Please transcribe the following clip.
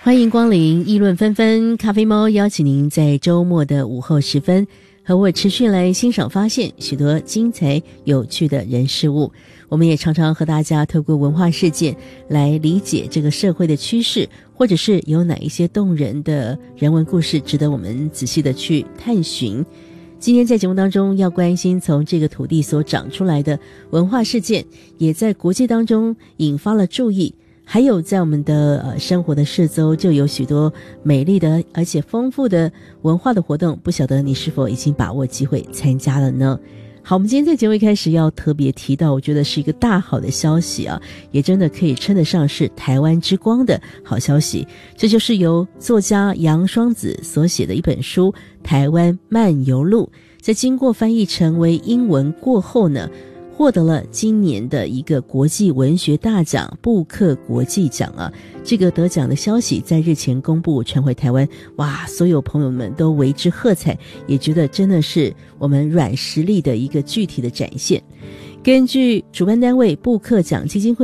欢迎光临议论纷纷，咖啡猫邀请您在周末的午后时分和我持续来欣赏发现许多精彩有趣的人事物。我们也常常和大家透过文化事件来理解这个社会的趋势，或者是有哪一些动人的人文故事值得我们仔细的去探寻。今天在节目当中要关心从这个土地所长出来的文化事件，也在国际当中引发了注意，还有在我们的生活的四周就有许多美丽的而且丰富的文化的活动，不晓得你是否已经把握机会参加了呢？好，我们今天在节目一开始要特别提到，我觉得是一个大好的消息啊，也真的可以称得上是台湾之光的好消息。这就是由作家杨双子所写的一本书《台湾漫游录》，在经过翻译成为英文过后呢，获得了今年的一个国际文学大奖布克国际奖啊。这个得奖的消息在日前公布传回台湾，哇，所有朋友们都为之喝彩，也觉得真的是我们软实力的一个具体的展现。根据主办单位布克奖基金会